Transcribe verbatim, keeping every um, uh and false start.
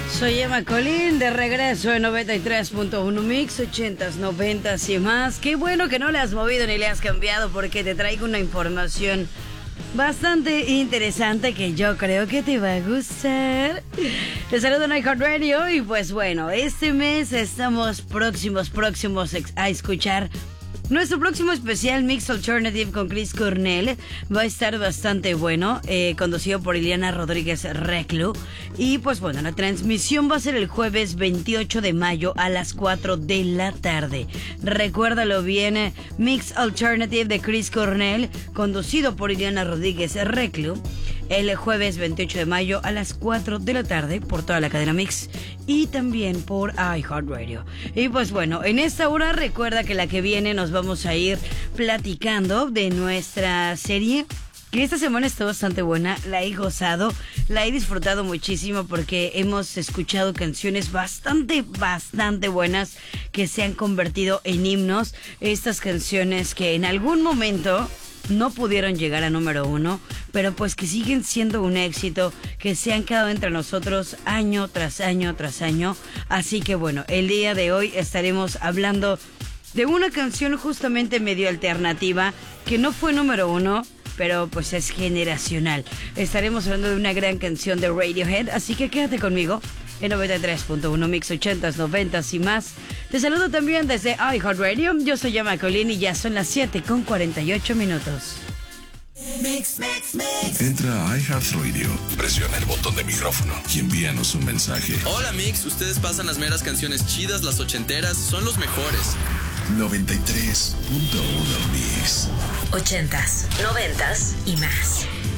Soy Emma Colín, de regreso en noventa y tres punto uno Mix, ochentas, noventas y más. Qué bueno que no le has movido ni le has cambiado, porque te traigo una información bastante interesante que yo creo que te va a gustar. Te saludo en iHeartRadio y pues bueno, este mes estamos próximos, próximos a escuchar nuestro próximo especial Mix Alternative con Chris Cornell. Va a estar bastante bueno, eh, conducido por Ileana Rodríguez Reclu. Y pues bueno, la transmisión va a ser el jueves veintiocho de mayo a las cuatro de la tarde. Recuérdalo bien, eh, Mix Alternative de Chris Cornell, conducido por Ileana Rodríguez Reclu, el jueves veintiocho de mayo a las cuatro de la tarde por toda la cadena Mix y también por iHeartRadio. Y pues bueno, en esta hora recuerda que la que viene nos vamos a ir platicando de nuestra serie, que esta semana está bastante buena, la he gozado, la he disfrutado muchísimo porque hemos escuchado canciones bastante, bastante buenas que se han convertido en himnos. Estas canciones que en algún momento no pudieron llegar a número uno, pero pues que siguen siendo un éxito, que se han quedado entre nosotros año tras año tras año. Así que bueno, el día de hoy estaremos hablando de una canción justamente medio alternativa que no fue número uno, pero pues es generacional. Estaremos hablando de una gran canción de Radiohead, así que quédate conmigo en noventa y tres punto uno Mix, ochentas, noventas y más. Te saludo también desde iHeartRadio. Yo soy Emma Colín y ya son las siete con cuarenta y ocho minutos. Mix, mix, mix. Entra a iHeartRadio, presiona el botón de micrófono y envíanos un mensaje. Hola Mix, ustedes pasan las meras canciones chidas, las ochenteras, son los mejores. noventa y tres punto uno Mix. Ochentas, noventas y más.